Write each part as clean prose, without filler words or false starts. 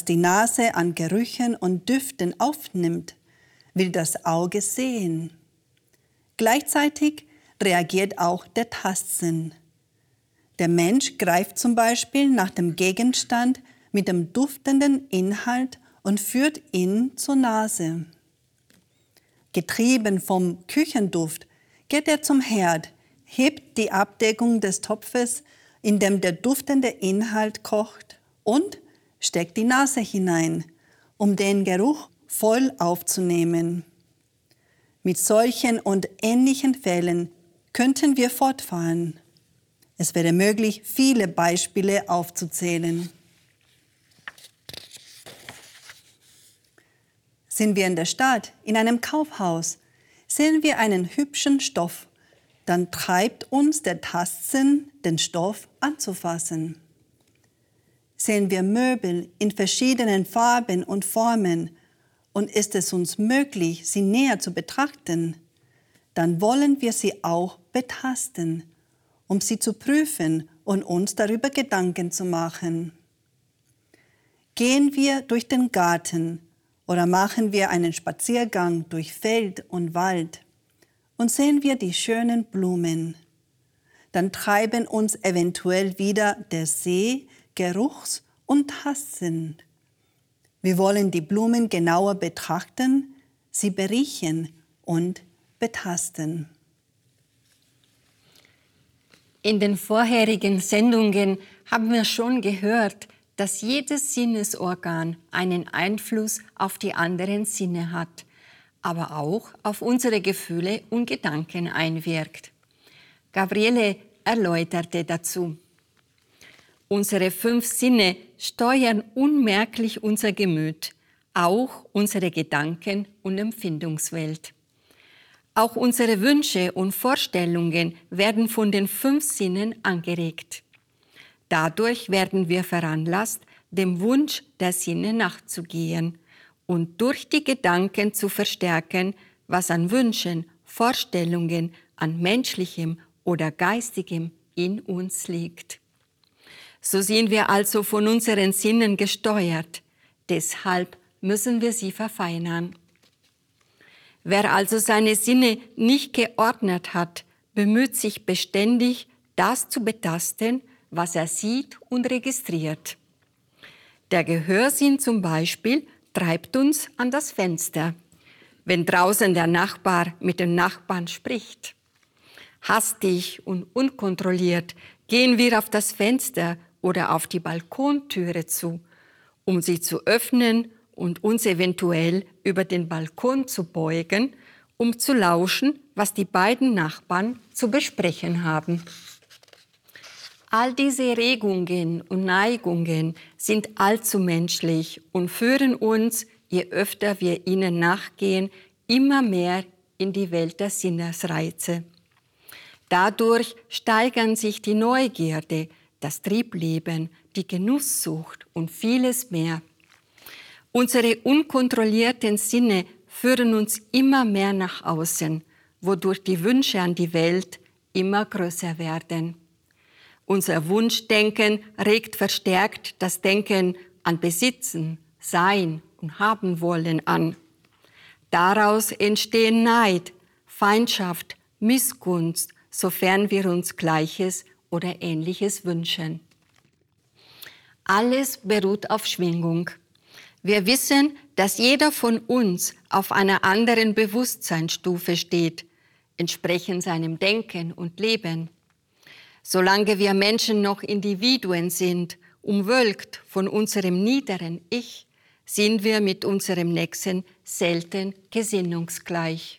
Was die Nase an Gerüchen und Düften aufnimmt, will das Auge sehen. Gleichzeitig reagiert auch der Tastsinn. Der Mensch greift zum Beispiel nach dem Gegenstand mit dem duftenden Inhalt und führt ihn zur Nase. Getrieben vom Küchenduft geht er zum Herd, hebt die Abdeckung des Topfes, in dem der duftende Inhalt kocht, und steckt die Nase hinein, um den Geruch voll aufzunehmen. Mit solchen und ähnlichen Fällen könnten wir fortfahren. Es wäre möglich, viele Beispiele aufzuzählen. Sind wir in der Stadt, in einem Kaufhaus, sehen wir einen hübschen Stoff, dann treibt uns der Tastsinn, den Stoff anzufassen. Sehen wir Möbel in verschiedenen Farben und Formen und ist es uns möglich, sie näher zu betrachten, dann wollen wir sie auch betasten, um sie zu prüfen und uns darüber Gedanken zu machen. Gehen wir durch den Garten oder machen wir einen Spaziergang durch Feld und Wald und sehen wir die schönen Blumen, dann treiben uns eventuell wieder der Seh-, Geruchs- und Tastsinn. Wir wollen die Blumen genauer betrachten, sie beriechen und betasten. In den vorherigen Sendungen haben wir schon gehört, dass jedes Sinnesorgan einen Einfluss auf die anderen Sinne hat, aber auch auf unsere Gefühle und Gedanken einwirkt. Gabriele erläuterte dazu: Unsere 5 Sinne steuern unmerklich unser Gemüt, auch unsere Gedanken- und Empfindungswelt. Auch unsere Wünsche und Vorstellungen werden von den 5 Sinnen angeregt. Dadurch werden wir veranlasst, dem Wunsch der Sinne nachzugehen und durch die Gedanken zu verstärken, was an Wünschen, Vorstellungen, an menschlichem oder geistigem in uns liegt. So sind wir also von unseren Sinnen gesteuert. Deshalb müssen wir sie verfeinern. Wer also seine Sinne nicht geordnet hat, bemüht sich beständig, das zu betasten, was er sieht und registriert. Der Gehörsinn zum Beispiel treibt uns an das Fenster, wenn draußen der Nachbar mit dem Nachbarn spricht. Hastig und unkontrolliert gehen wir auf das Fenster oder auf die Balkontüre zu, um sie zu öffnen und uns eventuell über den Balkon zu beugen, um zu lauschen, was die beiden Nachbarn zu besprechen haben. All diese Regungen und Neigungen sind allzu menschlich und führen uns, je öfter wir ihnen nachgehen, immer mehr in die Welt der Sinnesreize. Dadurch steigern sich die Neugierde, das Triebleben, die Genusssucht und vieles mehr. Unsere unkontrollierten Sinne führen uns immer mehr nach außen, wodurch die Wünsche an die Welt immer größer werden. Unser Wunschdenken regt verstärkt das Denken an Besitzen, Sein und Haben wollen an. Daraus entstehen Neid, Feindschaft, Missgunst, sofern wir uns Gleiches oder Ähnliches wünschen. Alles beruht auf Schwingung. Wir wissen, dass jeder von uns auf einer anderen Bewusstseinsstufe steht, entsprechend seinem Denken und Leben. Solange wir Menschen noch Individuen sind, umwölkt von unserem niederen Ich, sind wir mit unserem Nächsten selten gesinnungsgleich.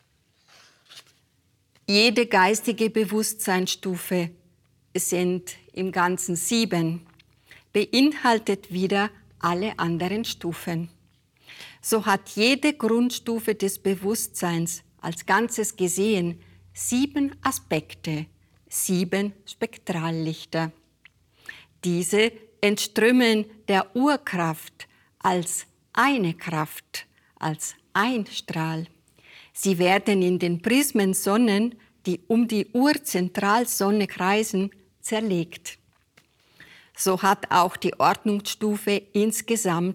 Jede geistige Bewusstseinsstufe, es sind im Ganzen 7, beinhaltet wieder alle anderen Stufen. So hat jede Grundstufe des Bewusstseins als Ganzes gesehen 7 Aspekte, 7 Spektrallichter. Diese entströmen der Urkraft als eine Kraft, als ein Strahl. Sie werden in den Prismensonnen, die um die Urzentralsonne kreisen, zerlegt. So hat auch die Ordnungsstufe insgesamt